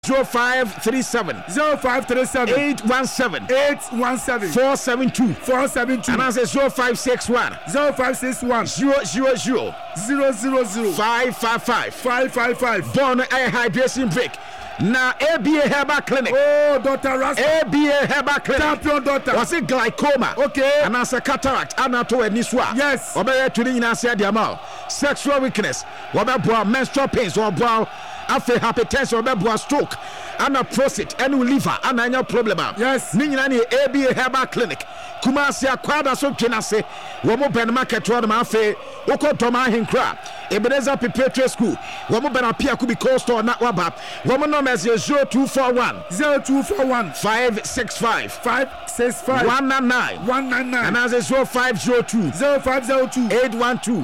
0537 817 472 and I say 0561 000 555 born a hydration break. Now ABA Herbal Clinic. Oh, Dr. Rasta. ABA Herbal Clinic. Champion doctor. Was it glaucoma? Okay. And as a cataract, anato and niswa. Yes. Obey to the Inasia Diamal. Sexual weakness. Wababwa menstrual pains or brow. After hypertension or stroke. And a prostate and liver and any problem. Yes. Ninani ABA Herbal Clinic. Kumasi akwada so kenase. Wamo ben market road mafe. Oko toma hinkra. Ebenezer Perpetual School. Wamo ben apia kubi cold store na waba. Wamo no message 0241 565 199 and as 0502 812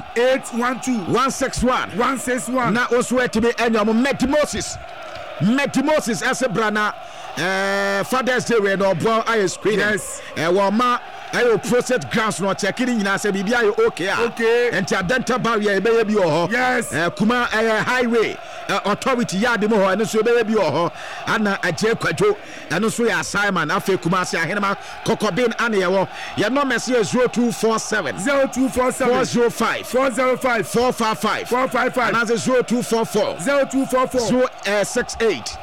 161 na also to be any Metimosis as a brana Father's Day when no boy I screen. Yes. Wama ayo process grounds no checking in say bibia you okay. Okay. And dental barrier be bi ho. Yes. Kuma highway authority yard mo ho and so be bi ho. Ana aje kwadwo and so ya assignment afa kuma se ahenema kokobin ana ye wo. Ye no message 0247 405 455 and as 0244 068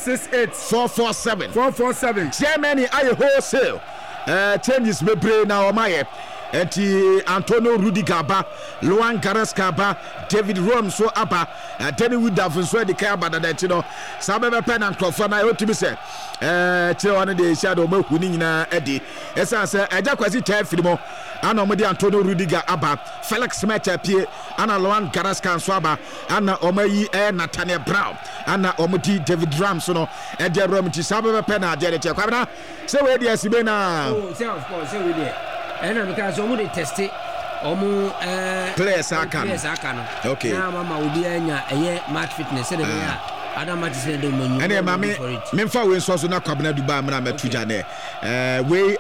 447 Germany aye wholesale changes me brain now my eti Antonio Rudiger ba Luan Carrasco ba David Rom so aba Danny Woodruff so de ka ba that no sabe be pen and crofo na otimi se che one de shadow maku ni nyina edi esa se aja kwasi tafi mo ana mo de Antonio Rudiger aba Felix Mecha pie ana Luan Carrasco so aba ana omayi Nathaniel Brown ana omodi David Ram so no e de Rom ti sabe be pen na de te kwa na se we de asibe na oh say of course say we de and because omo dey test omo players aka no okay na mama obi anya eye match fitness say dey Adam match say dey manu ene ma me mfa we so na kwabena Dubai na matuja ne we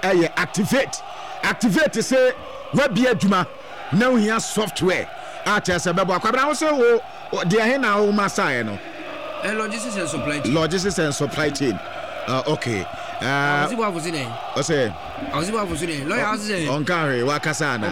activate say we bia adwuma na ohia software acha say bebo kwabena wo say wo dey ahe na wo masae no logistics and supply chain okay I say lawyer say on carry wakasana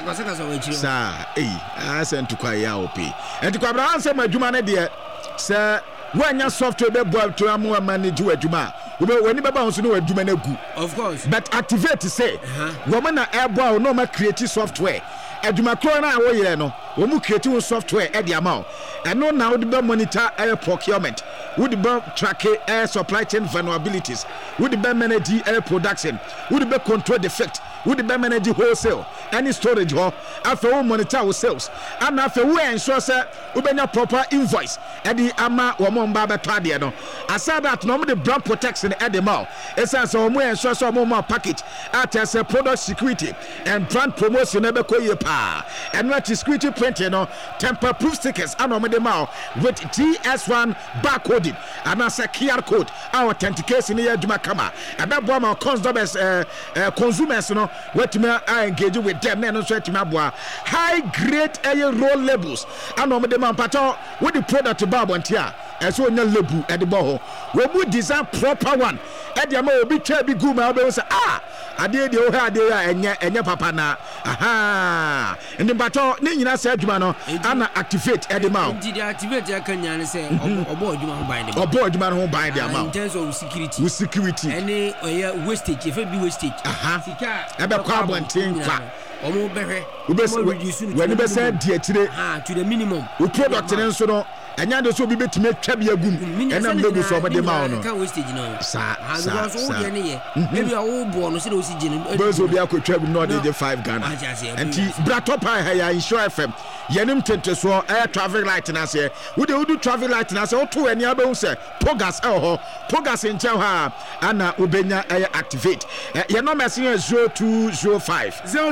sa I sent to kwaya opi and kwabra answer madwuma ne de say wanya software be boa to am manage adwuma when baba on so no adwuma na gu of course but activate say woman na airboa no ma create software adwuma kro na wo yere no wo mu create software e de amount and no now the monitor air procurement would be track air supply chain vulnerabilities would be manage air production would be control defect would be manage wholesale any storage ho after we monitor sales and after we ensure say we be proper invoice e di ama wo mo mba beto ade no aside that no the brand protection e de ma e say so we ensure so mo package at as a product security and brand promotion e be koye pa and what security printing no temper proof stickers and no de ma with GS1 barcode and as a QR code our authentication here aduma kama ababo ma consumers no what me engage with them no so etime aboa high grade air roll labels and no de man pato with the product babo ntia eso nya label e de bo ho we mu design proper one e de ma obi twa bi gu ma obi say ade de o ha ade enye papa na aha ndi pato ni nyina say aduma no ana activate e de ma o ndi activate ya kan nyane say obo aduma ho ban de obo aduma ho ban de ama in terms of security any wastage if be wastage sika e be kwa bonten kwa omo behwe when be say die tire to the minimum o product ne so no enya de so bi betime twa bia gum ena mbegu so obede ma no kan wastage no sa so de ne ye maybe o bo no se de o si gine bezo bia ko twa gum no de 5 Ghana enti brato pa ya insure FM yenim tente so traffic light na se wo do traffic light na se o to eni abehu se pogas pogas enche ha ana obenya activate ye no message 0205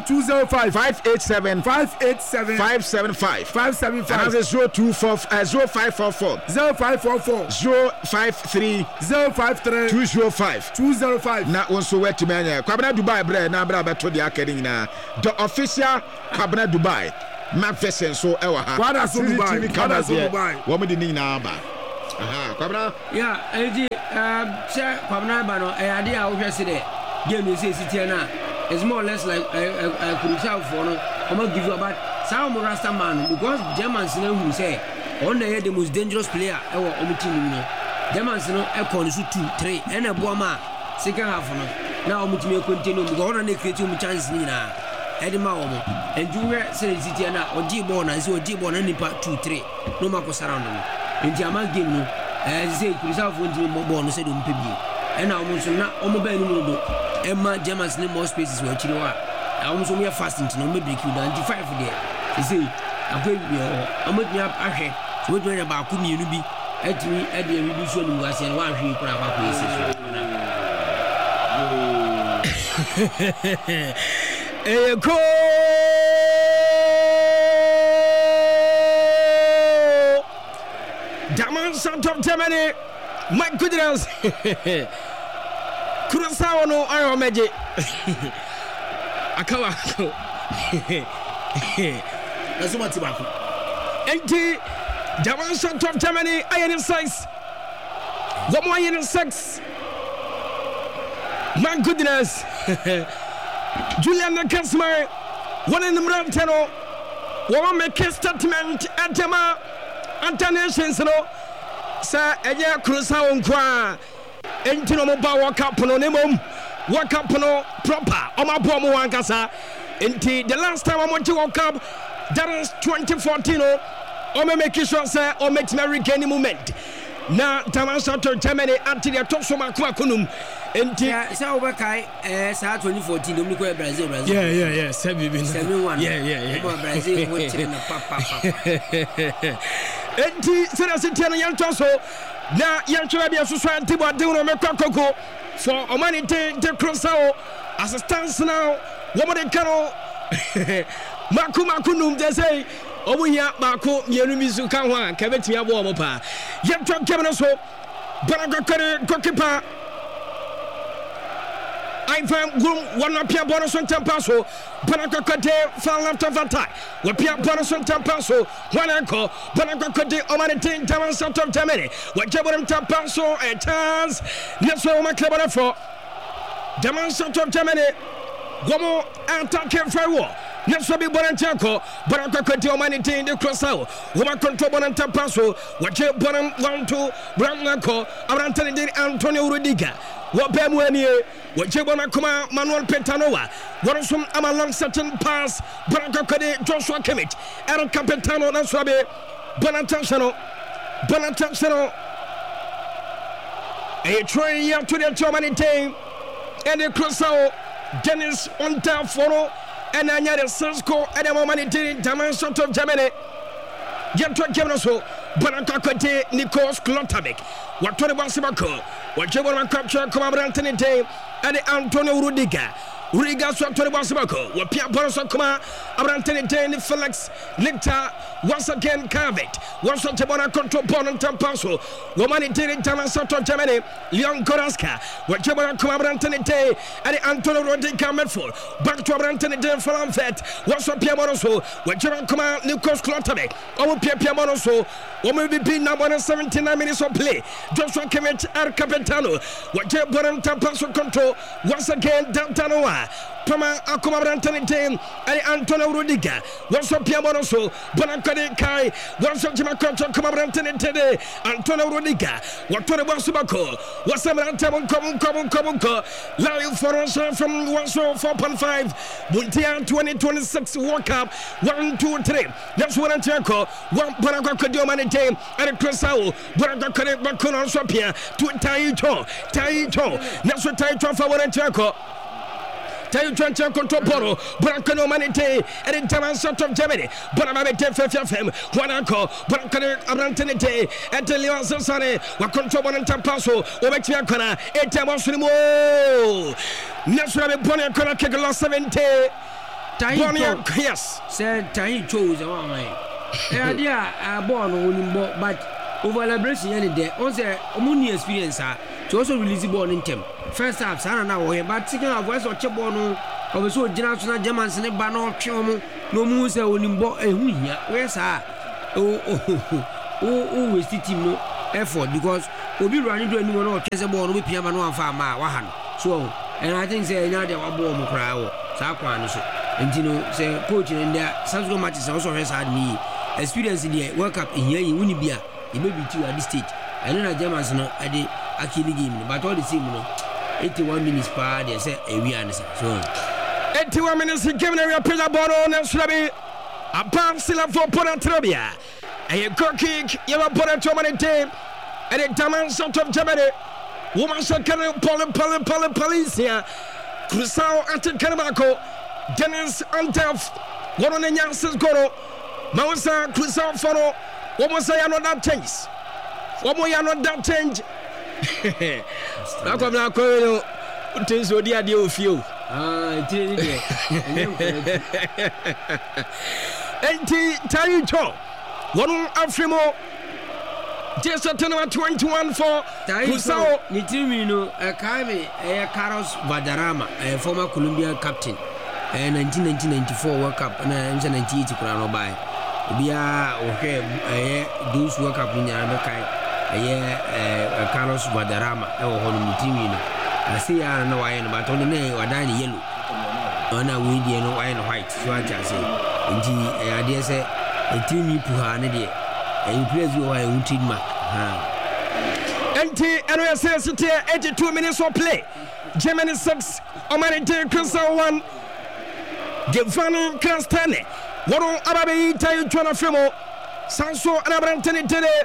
587 575 0544 053 205 na onso wetime anya Kwabena Dubai bre na bra beto de akade nyina the official Kwabena Dubai Macpherson so ewa ha Dubai wo me de nyina ba Kwabena yeah eji che kwabena ba no ade a wo hwese de game is city na it's more or less like a crucial for no I'm give you about some Rasta man because Germans know who say on the most dangerous player ever team no Germans no e kon so 2-3 and a boama second half no now omutimi continue because on the create chance ni na edema wo and you were say city na odi ball na say odi ball na nipa 2-3 no mako surround no nti ama game no say crucial for nti mo ball no say do mpebi and now so na omo ba ni mu do Emma Germans need more spaces where Chiriwa. I almost only fast into no maybe you 95 there. You see, I'm going to be I'm with me up ahead. So we're going about Kumi Nubi. At me, at the reduction was and one he put up a go. Daman Santom Germany. My goodness. Kurasao no Iron Magic. Akawa. That's what Tibako. Empty Javan top Germany, iron size. What more iron sex? My goodness. Julian Kansmer, one in the Mrantano, one make a statement at Jama Antanations, Sir Eya Kurasao and Kwa. Entino moba wakapono nemom wakapono proper omabomo wankasa enti the last time I went to World Cup that is 2014 o me make sure say o make me regain moment na Tamansa to Germany until the top so makwa kunum enti say obakai sa 2014 dum ko Brazil yeah 7-1 yeah Brazil went in papa enti seriously na yanto so na yanchwa bia so antibo ade no mekwa koko for omanite de crossao as it stands now woman kano makunum they say omuhia bako mienu mizu kan ho an ka betimi abo omo pa yanchwa kemno so baragakare goalkeeper I found one of Pia Bonus on Tampaso, Panacocate, Fall Left of Attack, with Pia Bonus on Tampaso, one ankle, Panacocate, Omanite, Taman South of Germany, what Jabon Tampaso, and Taz, Neso Maclebana for Taman South of Germany, Gomo, attack and firewall. Neso be Bonantaco, Panacocate, Omanite in the Crossao, Woman Control Bonantampaso, what Jabon 1-2, Branco, Arantani Antonio Rudiga. What Bemwenie, what Jabona Kuma, Manuel Pentanoa, what is from Amalong certain pass, Branco Joshua Kimmich, Aaron Capitano, Nasabe, Bonatano, a train year to the Germany team, and the Crossao, Dennis Ontaforo, and Anya Cisco, and the Momani team, Taman of Germany. Get to Gemnoso, Bonacate, Nikos Klotabik, what 21 Sibako, what Jabon capture Comabrantani Day, and Antonio Rudiga. Rudiga swap 21 Sibako, what Pia Bonoso Coma, Abrantani Day, Felix, Licta, once again Carvet, once on Jabona control Bonan Tampaso, Womani Day, Taman South of Germany, Leon Koraska, what Jabona Comabrantani Day, and Antonio Rudiga Medford, back to Abrantani Day for Lamfet, once on Pia Bonoso, what Jabon Coma, Nikos Klotabik, our Pia Monoso, woman be being now 179 minutes of play. Joshua Kimmich, El Capitano, what Jabon Tampaso control, once again Dantanoa, Pama Akumabrantani Day, and Antonio Rudiga, once on Pia Monoso, Bonacade Kai, once on Jimacocha, Kumabrantani Day, Antonio Rudiga, what 21 Subako, what's the Marantabon Comunco, live for us from 104.5, Buntia 2026 World Cup, 1, 2, 3. That's what I'm talking about. One Bonacade Manite, and a Crossao, Bonacade Bacon Swapia, to Taito, that's what Taito for one and Chaco. Tayo Trancha control Poro, Brancano Manite, and in Taman South of Germany, Bonamate Fem, Juanaco, Brancano Abrantanite, and Leon Sane, what control one and Tampaso, Obekiakona, and Tamasimo. National Bonacona Keg lost 70. Tayo, yes, said Tayo chose a woman. Idea, I born on but over celebration any day. On the Omuni experience, to also release the ball in Tem. First half, Sana now, but second half, West or Chabono, or so General Germans and Bano Chomo, no Musa, Olimbo, and Huya, where's I? Oh, is the team? effort because obi running do anyone or chase ball no be piama no anfa ma wa ha no so and I think say nya de wa ball mo kra wo sa kwa no so enti no say coach in there Sansko matches also has had me experience in the World Cup in here you win bia e may be two at this stage I know na Germans no at the Akili game but all the same no 81 minutes per they say e wi an so 81 minutes in game na pressure ball on Sulabi a pass sila for Ponatrobia a goal kick you are Ponatrobia and a dimension of Germany woman second police here Cruzao at Canamaco Dennis Antef one on the Yans's Goro Mausa Cruzao follow what was I on that change what more you not that change now come now go things so dear deal with you Tayi Cho one Afrimo just at 21 for Cruzao Nitimi no Kaibe Carlos Valderrama a former Colombian captain 1994 World Cup and 1998 Kurano by Bia okay those World Cup in America Carlos Valderrama Nitimi no I see I know I but on the name or dying yellow on a weed no and white so I just say I dare say a team puha and plays you are a team mark NT 82 minutes of play Germany 6 Omanite Crystal 1 Giovanni Crastane Woro Arabe Tayi Chona Femo Sanso Anabrantene Tede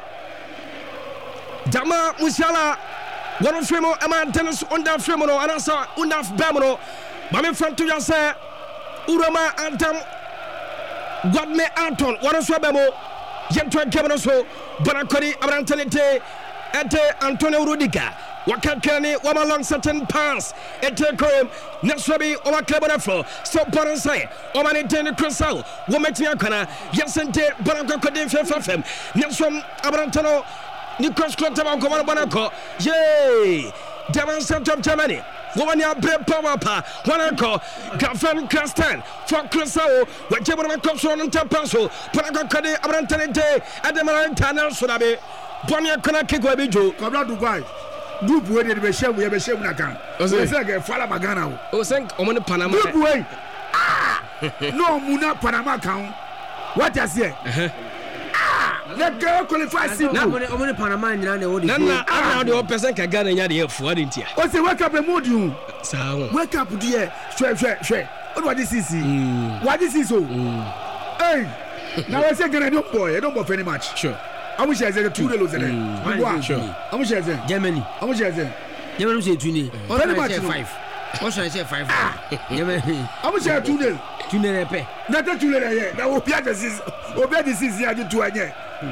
Dama Musiala Woro Femo Ama Dennis Unda Femo Anasa Undaf Bamono Mame Fantu Yase Urama Antam Guadme Anton Woro Swabemo Yentwa Kebanoso Bonakori Abrantene Ete Antonio Rudiga Wakakani Wamalong certain pass Ete Naswabi Oma Clebanafro so Baransai Omanite Crusal Wometiakana Yasente Banako Kodin Fefem Naswam Abrantano Nikos Klotama Banako Yay Demonstrant of Germany Womania Bre Power Pa Wanako Gafan Krastan for Crusao Wajabana Kopson and Tapaso Banako Kodi Abrantane Ademarantana Sudabe Bonia Kana Kikwabijo Kabla Dubai group wey dey be share we be share na kan o say get fala magana o say omo ne Panama group wey no muna Panama kan what you say let go qualify see na omo ne Panama nyina na o dey na the person ka Ghana nya dey fu ade ntia o say wake up e mood you sa wake up there shwe what this is what this is hey now I say Ghana don't boy very much sure I'm sure there's 2 days there. I'm sure Germany. I'm sure Germany say 2 days. Very much 5. What should I say 5? Germany. I'm sure 2 days. 2 days pay. Not 2 days here. Now we are this is here to 2 again.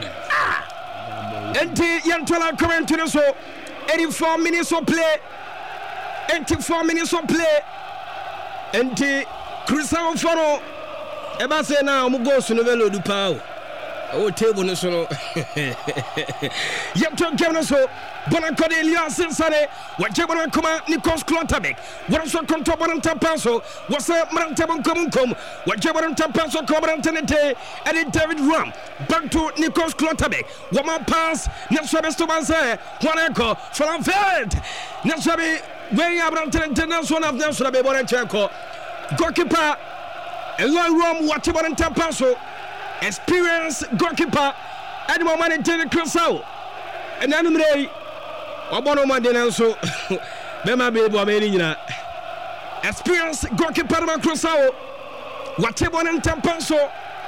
NT Yantola coming to the show. 84 minutes of play. 84 minutes of play. NT Cruzao follow. Eba say now I'm go to Novelo du Pau. Oh, table no so. Yep, to Geneso, Bonacode Elias Sane, what Jabana Coma, Nikos Clotabek, what also Contoban Tapaso, was a Marantabon Comum, what Jabaran Tapaso Cobrantante, and David Ram, back to Nikos Clotabek, what my pass, Nasabe Stobanza, one echo, Falanfeld, Nasabe, very Abrantante, one of them, Sabe Bonacco, goalkeeper, Eloy Ram, what Jabaran Tapaso. Experienced goalkeeper at the moment in the Crusao. And anyway, Obono Mandenso, Bema Baby Amerina. Experienced goalkeeper at Crusao. Whatever in Tampaso.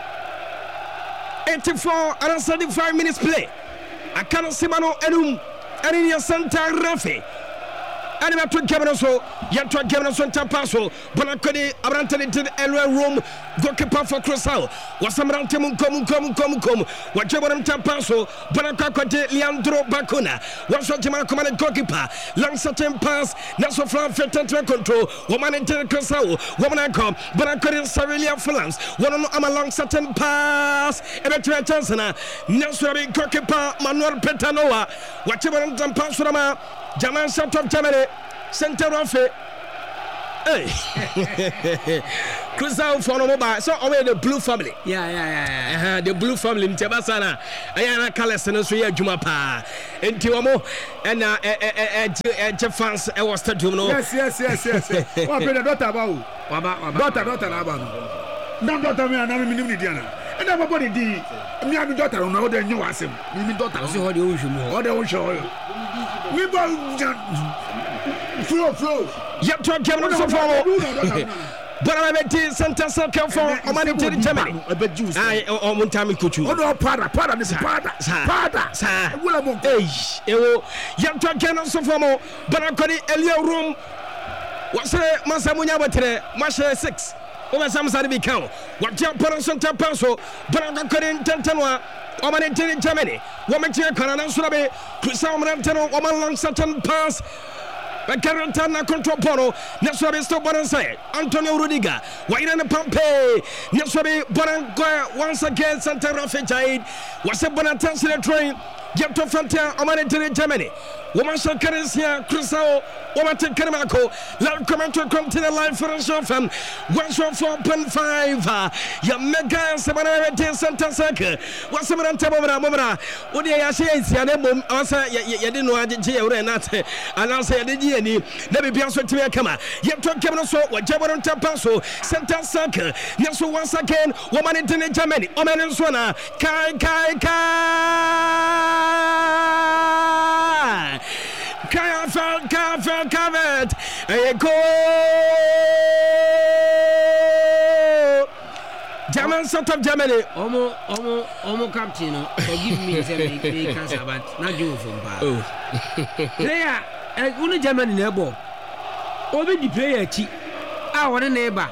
84 and 75 minutes play. I cannot see Mano Edum and in your Santa Rafi. And I'm to Gabanoso, yet to Gabanoso Tampaso, Bonacodi, Abrantani, Elway Room, goalkeeper for Crusao. Was some Rantamun come, what Jabaram Tampaso, Bonacoti, Leandro Bacuna, was what Jaman commanded goalkeeper, long certain pass, Naso Flan Fetan control, woman in Crusao, woman I come, Bonacodi, Sarelia Flans, one on a long certain pass, Emetra Chancellor, Naso goalkeeper, Manuel Petanoa, what Jabaram Tampaso, Jaman South of Germany. Center of it. Hey, Crystal for no mobile. So away the blue family. Yeah. The blue family. Ntebasana. Ayana Kales and so ya Juma pa. Enti omo and fans I was stadium no. Yes. What be the daughter about? Daughter about. Don't daughter me and I'm in Diana. And everybody di. Me have daughter on all the new asem. Me daughter. So how the ocean. All the ocean. We flow. Yep, to German so far. But I met Santa Circle for Omanity Germany. I bet you. I on time could you. Oh, no, Pada, sir. Will I Yep, to German so far. But I got it Elio room. What's a Masamunya Batre, Masha 6. Over some side of count. What your person to Paso, but I got in Tantanwa. Omanity Germany. Woman Chair Canada Surabe, Crystal Rantano, Oman Long Sutton Pass. Carantana control poro. Nesobe stop Bonansay. Antonio Rudiger. Wide on the Pompey. Nesobe Bonangoya once again. Santa Rafa Jaid. Was a Bonatan to the train. Get to Frontier. Omanity Germany. Woman shall carry here. Crystal. Woman to Kanamako. Let come to the line for a show from 1.5. Your mega Samanity Santa Circle. What's the Mobra? What do you say? Also, you didn't know I did here and I say I did here. Never be answered to me. Come on. Yet to come so what Jabon Tapaso, Santa Circle. Yes, once again, woman in Germany. Oman and Swana. Kai. Covered. Go. German sort of Germany. Omo captain. Forgive me, say cancer, but not you from power. Player, only Germany neighbor. Obi the player chi. One neighbor.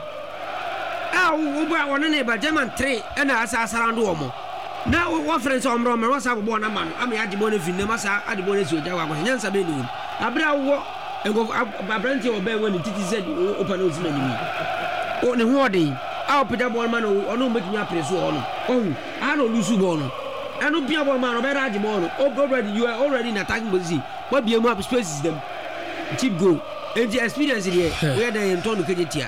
One neighbor. German 3 and I around Omo. Now what friends on Roma was a born a man. I mean, I did one if you never saw at the bonus with Jawa was Yansa Benu. Abra walk and go up Branty or Bay when it said open those many. Oh, the warning. I'll put up one man or no making up his one. Oh, I don't lose you one. I don't be a one man or better Ajimon. Oh, already you are already in attacking position. What be a map spaces them? Cheap go. And the experience here where they am told to get it here.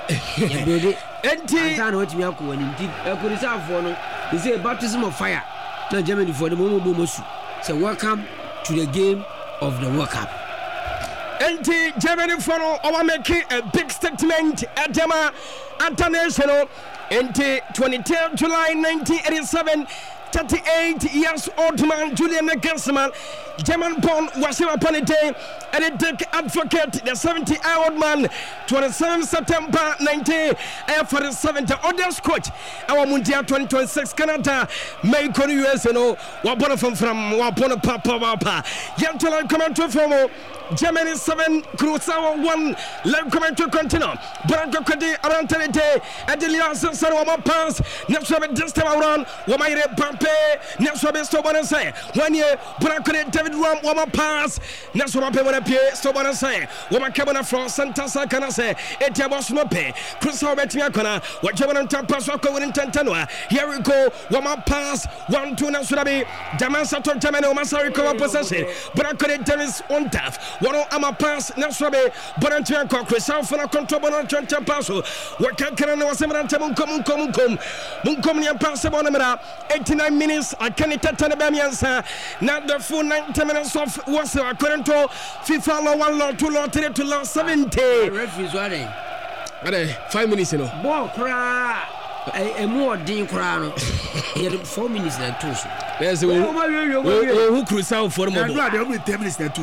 And I know what you are going indeed. I could reserve for no. He said baptism of fire. Now Germany for the moment. So welcome to the game of the World Cup. And Germany follow our making a big statement at Jama International. And 23rd July 1987. 38 years old man Julian Nagelsmann, German born was here upon a day, and a Dick advocate, the 70-year-old man, 27 September 1947. Others coach, our Mundial 2026 Canada, may call US, Wapona from Wapona Papa, Yantola comment from Germany 7, Crusoe 1, Lam comment to continue, Branco Cody, Arantante, and the Liason Saroma pass, next time this time around, Wamai Pampe, next one is Stobana say, 1 year, Branco David Ram, Wama pass, next one pay when appear, Stobana say, Wama Cabana from Santa Sacana say, Etiabos Nope, Crusoe Betiacona, what German Tampasco in Tantanua, here we go, Wama pass, 1-2 Nasurabi, Damasato Germany, Masarico possession, Branco Dennis on tap. One ama pass Nasrabe Borantia Cockrell for a control Borantia Paso. What can was Munkom pass on 89 minutes. I can't tell Bamiansa. Not the full 90 minutes of was according to FIFA law 1 law 2 law 3 to law 70. Referees what they 5 minutes Ball cry. A more dean crown. 4 minutes and 2. There's who cruise out for a moment. I'd rather 10 minutes and 2.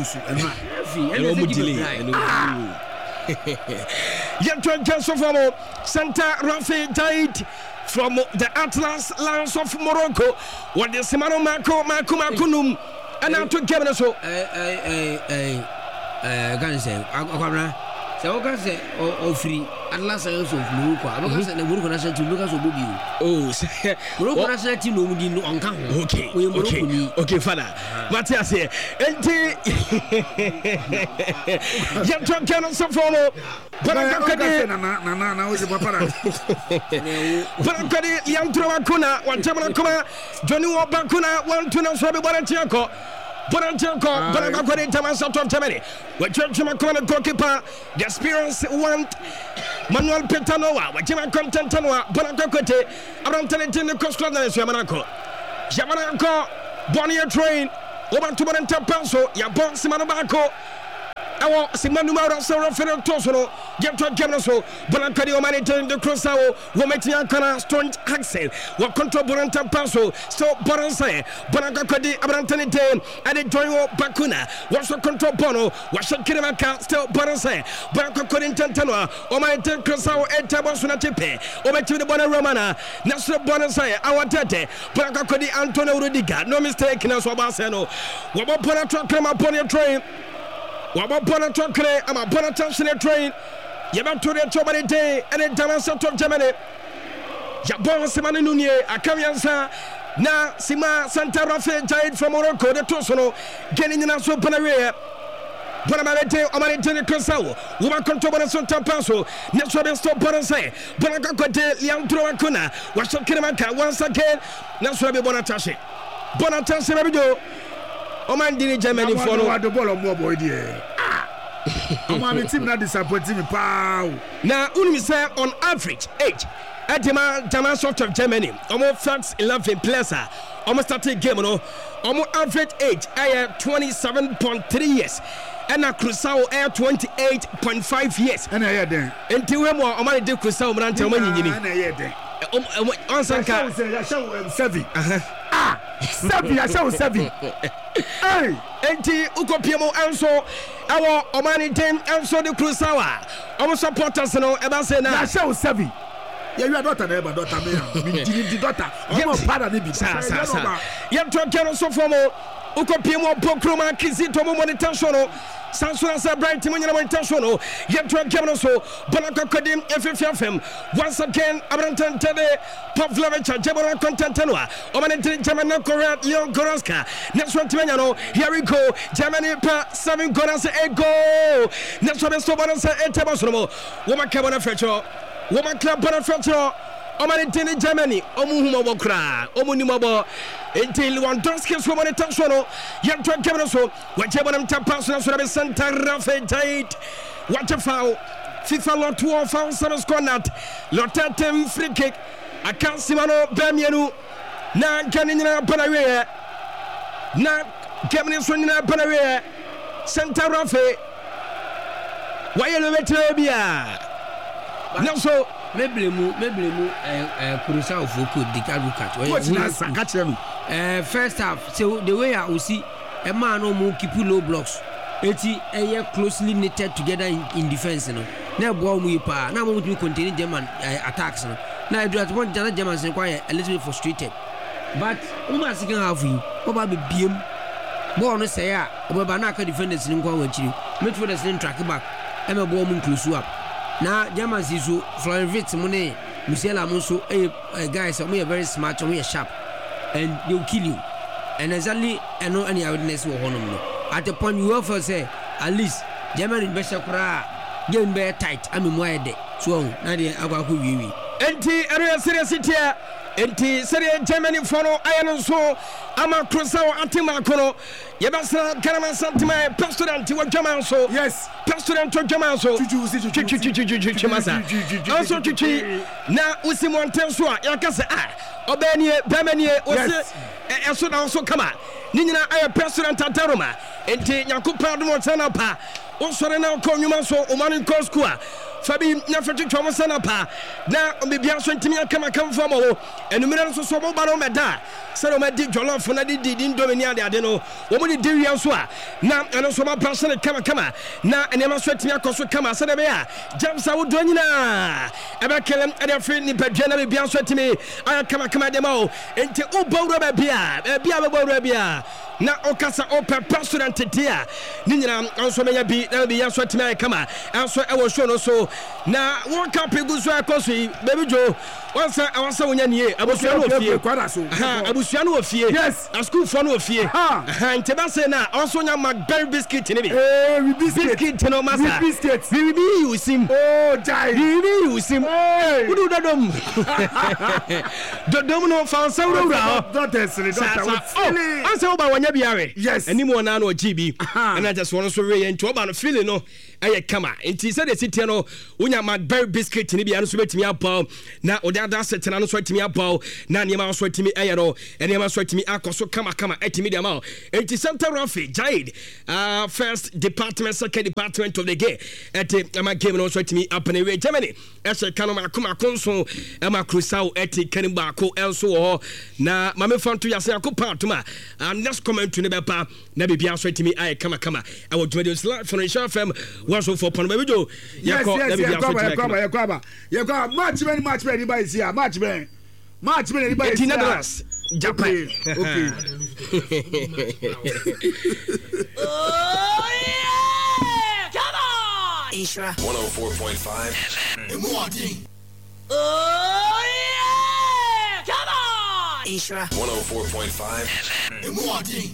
Santa Rafa died from the Atlas Lions of Morocco. What the Simano Makunum and now to Kevin so. Can say, so I can say, free Atlas Lions of Morocco. I can say the Morocco national team Lucas Obubi. Oh, Morocco national team no didn't on Okay, father. Matthias here. Young John Cannon so follow. But I got young Trawakuna, one Tamakuna, Johnny Wabakuna, 1 2 Sabi Barantiako. But I got it to myself of Germany. What Church Macron goalkeeper, the experience want Manuel Petanoa, Wajima Contentanoa, Bonacote, Arantelin, the Costa, Yamanako. Yamanako, Bonnier train, over to Bonenta Paso, Yabon Simanabako. Awo Simanumara Sora Federal Tosono, Jepto Gemoso, Bonancadi Omanita, the Crosao, Wometia Kana, Stone Axel, what control Bonanta Paso, Stop Boranse, Bonacadi, Abrantanite, and the Joyo Bakuna, what's the control Bono, what's the Kirimaka, still Boranse, Bonacodin Tantanoa, Omanita Crosao, and Tabasuna Tepe, Ometi the Bona Romana, Nasra Bonanse, our Tate, Bonacodi Antonio Rudiga, no mistake in Aswabasano, Wabapona Tracama upon your train. Waba bona tokre ama bona tansine train yeba to the chobani day and then Damansa to Germany Jabon Simani Nunye Akamiansa na Sima Santa Rafa Jaid from Morocco the Tosono getting in a superarea Bonamarete Omarete Crosao Woman Control Santa Paso Natural Stop Bonase Bonacote Liantro Acuna was Kiramaka once again Natural Bonatashi Bonatashi Rabido Oman did Germany follow the ball of more boy dear. I'm team not disappointing me, pow. Now, say on average age, at the sort of Germany, almost facts 11 players, almost started game, almost average age, I have 27.3 years. And a Crusao air 28.5 years. And I had there. Until we more Omani de Crusao, and I had there. On Sanka, I show 7. Seven, I show 7. Hey, Enti Ukopiemo Anso, our Omani team, Anso de Crusawa. Our supporters know about saying, I show 7. Yeah, you are not an ever daughter, the daughter. Yet, pardon me, yet to get us for more. Ukopiemo Pokroma Kizito Monitasono. Sansona sa bright Timonian Monitasono. Yet to Kemoso, Bonaka Kodim, FFM. Once again, Abrantan Tede, Pavlovich, Jabona Contentanoa, Omanity German Korea, Leon Goroska. Next one Timano, here we go. Germany per 7 goals a goal. Next one is Sobanasa and Tabasomo. Woman Cabana Fetcho, Woman Club Bonafetcho. Omanity Germany, Omuhuma Bokra, Omunimobo. Until Lewandowski's woman attention, yet to Cameroso, whichever them tapas on Santa Rafa Tate. What a foul! FIFA Lot 2 foul, Samus Cornat, Lotatem free kick, a Casimano Bamianu, Na Canina Panawea, Na Cameronina Panawea, Santa Rafa. Why are you Metrebia? No, so. Maybe Kurusao Fuku, the Karukat. First half, so the way I will see a man no keep low blocks. 80 a year closely knitted together in defense. Now, bomb we pa. Now, we continue German attacks. Now, I do at one Germans require a little bit frustrated. But, almost second half, you probably beam. Born say, Obanaka defenders in Kwachi, midfielders in track back, and a bomb close up. Now, Germans is Florence Monet, Musiela Muso, guys, and we are very smart and we are sharp, and they'll kill you. And exactly, I know any witness will honor me. At the point you offer, say, at least German in Beshakura, getting very tight. I'm in my day. So, Nadia Abaku, NT area serious here. NT Serie Germany follow Iron so Ama Crusao Antimacono Yabasa Karama Santima Pastor to German so yes Pastor to German so also Chichi now Usimon Tensua Yakasa Obenie Bamanie was also come out Nina I President Tataroma NT Yakupa Motanapa also now Conuma so Oman Koskua Fabi Nafati Thomasanapa now maybe I'm Timia come from and the middle so Meda Salomadi Jollof for Nadi didn't dominate the Adeno Omani Dirianswa now and also my person Kama now and Emma Sweatia Kosu Kama Sanabea James Audonina Abakelem and a friend in Pajana Bianso to me I come demo into Ubo Rabia na Okasa Opa President Tia Nina also may be Yanswa to me Kama also I was shown also na World Cup Guzwa Kosi Baby Joe once I was so young here Abusiano of fear yes a school fun of fear and Tebasena also young McBerry biscuit in it biscuit no massa biscuits you sim oh die you sim who do that the domino found so don't answer about when biare yes animo na no GB and just one so re ento ba no feeling no eye kama enti say the city no unya Macberry biscuit ni bia no so betimi apaw na odada setena no so atimi apaw na niema so atimi eye no niema so atimi akoso kama atimi dia ma enti Center Rafi Jade first department second department of the game at my game no so atimi apane we Germany ese kanoma akoma konso ma crusau eti kanimba ko elso ho na mame fanto yase akopa tuma next comment to ne bepa na bibia so atimi aye kama I will do this live for Nation FM 104.1 baby do yakọ match many by is here match many by is here Japan okay oh yeah come on Isra 104.5 FM oh yeah come on Isra 104.5 FM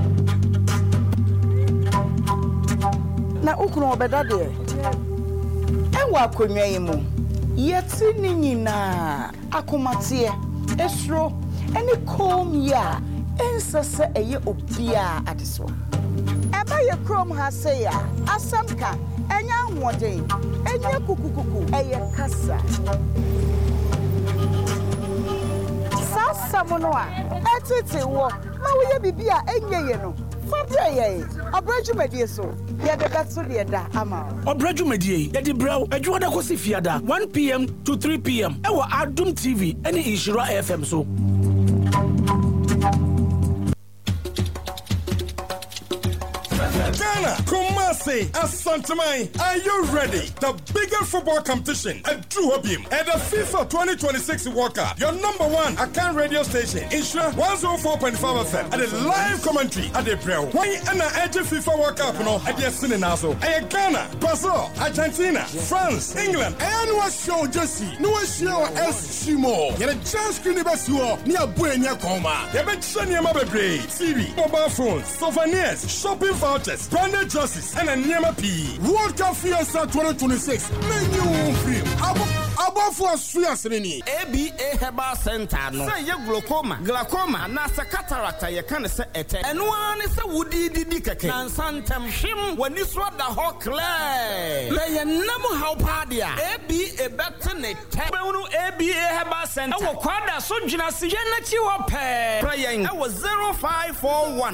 na ukunu obeda de enwa akonwa yi mu yeti ni nyina akomate esro eni kom ya ensese eye obia adeso eba ye krom ha se ya asamka enya ahoden enya kukukuku eye kasa sasa mono a etete wo ma wo ye bibia enye ye no fabreye obrajumedie so ya de beto de da ama obrajumedie ya di braw adwo da kosi fiada 1 p.m. to 3 p.m. ewo Adum TV ene Ishira FM so Ghana, Kumasi, Asantamai, are you ready? The biggest football competition at Duhobim and the FIFA 2026 World Cup. Your number one Akan radio station, Ishra 104.5 FM, and a live commentary at the Pro. Why an edge FIFA World Cup no at the Sininazo? Ghana, Brazil, Argentina, France, England, and was show Jesse, no show S. Shimo. You're a chance to never near Buena Coma. You're a Chania Mabebre, TV, mobile phones, souvenirs, shopping vouchers, branded jerseys, and a Niema P. World Cup Fiesta 2026. Menu free. Above for Swiasini. ABA Herbal Center. No. Say you glaucoma, nasa cataract, you can say it. And one is a woody didicake. And Santam Shim when you swat the hawk clay. Lay a number how padia. ABA Betone. ABA Herbal Center. Our quadra Sojina Siena Chiwape. Praying. I was 0541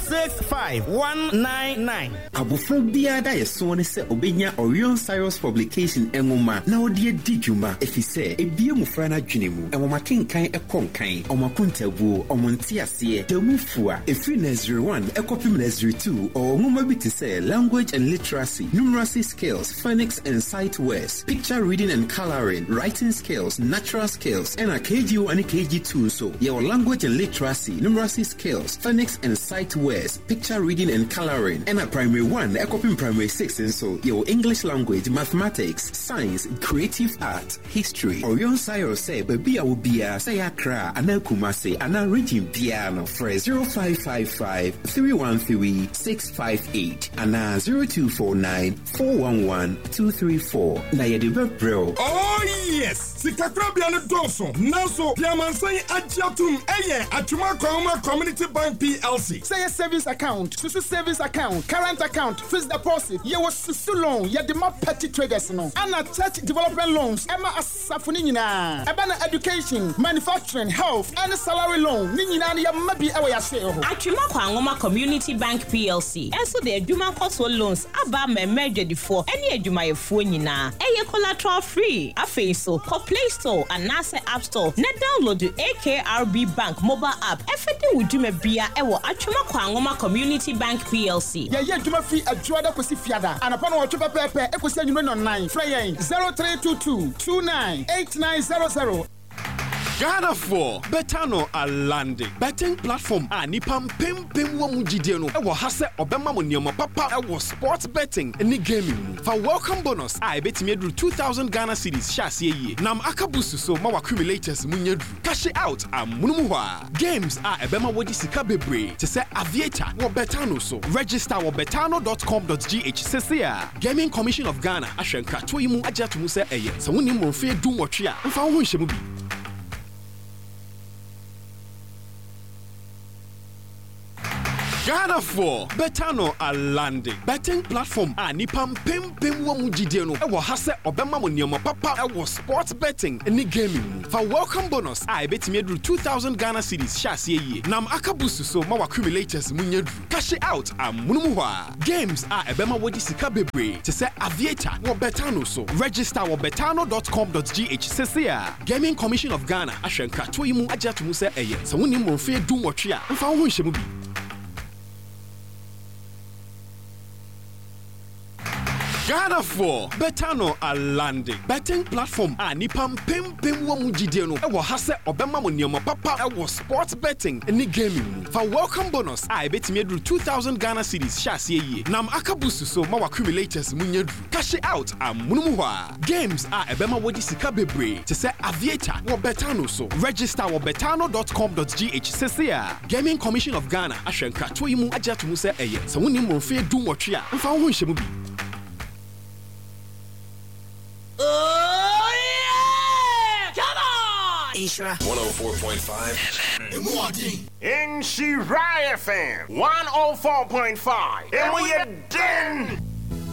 565 199. Abufobia da yeso ne se obenya Orion Cyrus publication engoma na odie dijuma efise ebie mufra na dwenemu enwoma kenkan ekonkan omakuntabu omontiase demufua efri Nursery 1 ekopim Nursery 2 ngoma bi te se language and literacy numeracy skills phonics and sight words picture reading and coloring writing skills natural skills and a KG1 and KG2 so your language and literacy numeracy skills phonics and sight words picture reading and coloring and a primary 1 ekopim primary 6 and so your English language mathematics science creative art history Orion Cyrus say baby I will be a say Accra ana Kumasi ana region piano for 0555 313 658 ana 0249 411 234 na yede bro. Oh yes, Sikakrabia no doso naso Piamansan Ajatum eye Atuma Kwama Community Bank PLC. Say a savings account, susu savings account, current account, fixed deposit. Ye was susu loan, ye de ma petty traders no. Ana church development loans, Emma asafuni nyina. Ebana education, manufacturing, health, and salary loan. Ni nyina ye mabi ewe ya share ho. Atuma Kwama Community Bank PLC. Enso de adwuma koso loans aba memeje difo. Eni adwuma ye fuo nyina. Eye collateral free. Afi so Play Store and NASA App Store. Na download the AKRB Bank mobile app. Efete wudwuma bia ewo Atuma Kwama Community Bank PLC. Ye dwuma free adwoada kosi fiada. Anapa no wotwe pepe ekosi anyuno no 9. Frey 0322 298900. Ghana for Betano a landing. Betting platform a nipam pim wamujide no. Ewo hase obema mo nioma papa ewo sports betting ni gaming. For welcome bonus I bet me do 2000 Ghana cedis shase ye. Nam akabusu so ma accumulators munyadru. Cash out amunumuwa. Games a ebema wodi sika bebre. Te se aviator wo Betano so. Register wo betano.com.gh sesea. Gaming Commission of Ghana ahwenka to yimu agatu mu se eye. Se woni mo fe du motwe a mfa ho nhye mu bi. Ghana 4 Betano Alande betting platform a nipam pim wo mujidie no e wo ha se obema mo niam papa e wo sports betting ni gaming fa welcome bonus a ebetimi aduru 2000 Ghana cedis shase ye nam akabusu so ma accumulators munyaduru cash out amunum ho a games a ebema wodi sika bebre te se aviator wo Betano so register wo betano.com.gh sesia Gaming Commission of Ghana ahwenka to yimu agya mu se eye se woni mrofie dum wotwe a mfa ho nhyemu bi Ghana 4 Betano Alande betting platform a nipam pim wo mujidie no e wo ha se obema mo niam papa e wo sports betting ni gaming fa welcome bonus a ebetimi aduru 2000 Ghana cedis shase ye nam akabusu so ma accumulators munyaduru cash out amunum ho a games a ebema wodi sika bebre te se aviator wo Betano so register wo betano.com.gh sesia Gaming Commission of Ghana ahwenka to yimu agya to mu se eye se woni mrofie dum wotwe a mfa ho nhyemu bi Oh, yeah! Come on! Ishra 104.5 In Shirai FM 104.5 and we are done.